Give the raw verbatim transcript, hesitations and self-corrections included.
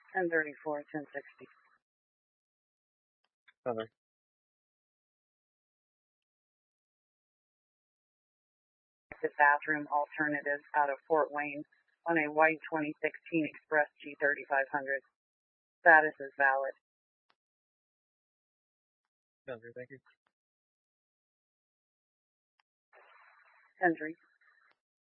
ten thirty-four, ten sixty. Center. The bathroom alternative out of Fort Wayne on a white twenty sixteen Express G thirty-five hundred. Status is valid. Center, thank you. ten three.